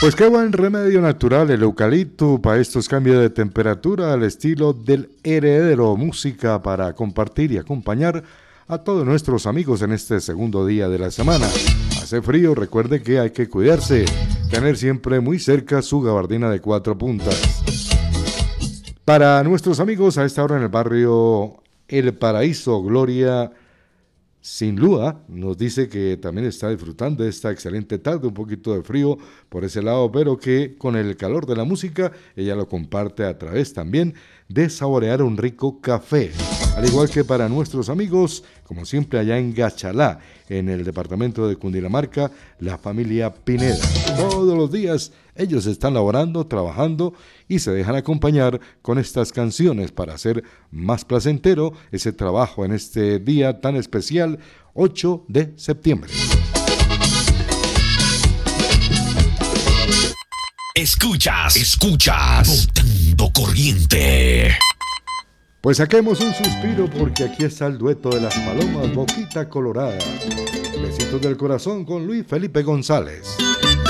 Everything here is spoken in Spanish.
Pues qué buen remedio natural el eucalipto para estos cambios de temperatura al estilo del heredero. Música para compartir y acompañar a todos nuestros amigos en este segundo día de la semana. Hace frío, recuerde que hay que cuidarse, tener siempre muy cerca su gabardina de 4 puntas. Para nuestros amigos a esta hora en el barrio El Paraíso, Gloria Sinlúa nos dice que también está disfrutando de esta excelente tarde, un poquito de frío por ese lado, pero que con el calor de la música ella lo comparte a través también de saborear un rico café. Al igual que para nuestros amigos, como siempre allá en Gachalá, en el departamento de Cundinamarca, la familia Pineda. Todos los días ellos están laborando, trabajando y se dejan acompañar con estas canciones para hacer más placentero ese trabajo en este día tan especial, 8 de septiembre. Escuchas, Botando Corriente. Pues saquemos un suspiro porque aquí está el dueto de las palomas Boquita Colorada. Besitos del corazón con Luis Felipe González.